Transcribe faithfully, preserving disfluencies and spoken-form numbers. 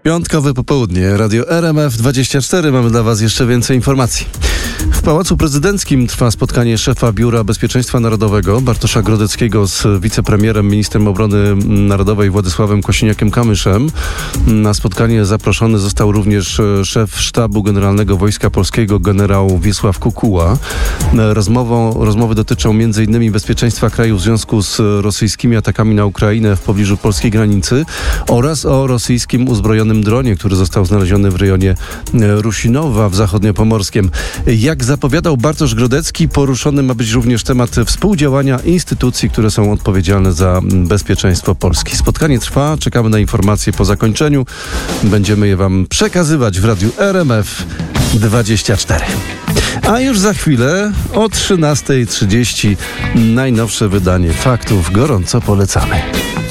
Piątkowe popołudnie, Radio R M F dwadzieścia cztery. Mamy dla Was jeszcze więcej informacji. W Pałacu Prezydenckim trwa spotkanie szefa Biura Bezpieczeństwa Narodowego Bartosza Grodeckiego z wicepremierem, ministrem obrony narodowej Władysławem Kosiniakiem-Kamyszem. Na spotkanie zaproszony został również szef Sztabu Generalnego Wojska Polskiego generał Wiesław Kukuła. Rozmową, rozmowy dotyczą między innymi bezpieczeństwa kraju w związku z rosyjskimi atakami na Ukrainę w pobliżu polskiej granicy oraz o rosyjskim uzbrojonym dronie, który został znaleziony w rejonie Rusinowa w Zachodniopomorskiem. Jak zapowiadał Bartosz Grodecki, poruszony ma być również temat współdziałania instytucji, które są odpowiedzialne za bezpieczeństwo Polski. Spotkanie trwa, czekamy na informacje po zakończeniu. Będziemy je Wam przekazywać w Radiu R M F dwadzieścia cztery. A już za chwilę o trzynasta trzydzieści najnowsze wydanie Faktów gorąco polecamy.